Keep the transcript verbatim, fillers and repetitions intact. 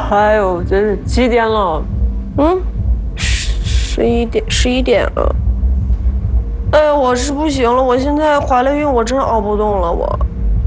哎呦，这是几点了？ 嗯，十十一点，十一点了。哎，我是不行了，我现在怀了孕，我真熬不动了，我。